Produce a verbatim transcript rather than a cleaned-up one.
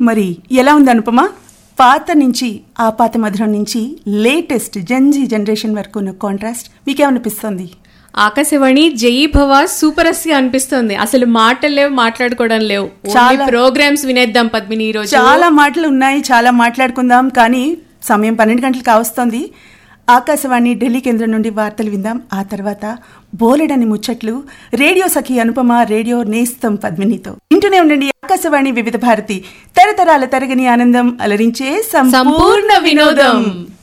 మరి ఎలా ఉంది అనుపమ? పాత నుంచి ఆ పాత మధురం నుంచి లేటెస్ట్ జెన్జీ జనరేషన్ వరకు ఉన్న కాంట్రాస్ట్ మీకేమనిపిస్తుంది? ఆకాశవాణి జై భవ సూపర్ అస్ అనిపిస్తుంది. అసలు మాటలు లేవు, మాట్లాడుకోవడం లేవు, చాలా ప్రోగ్రామ్స్ వినేద్దాం పద్మిని. ఈ రోజు చాలా మాటలు ఉన్నాయి, చాలా మాట్లాడుకుందాం. కానీ సమయం పన్నెండు గంటలకు కావస్తోంది. ఆకాశవాణి ఢిల్లీ కేంద్రం నుండి వార్తలు విందాం. ఆ తర్వాత బోలెడని ముచ్చట్లు రేడియో సఖి అనుపమ, రేడియో నేస్తం పద్మినితో. ఇంటూనే ఉండండి ఆకాశవాణి వివిధ భారతి, తరతరాల తరగని ఆనందం, అలరించే సంపూర్ణ వినోదం.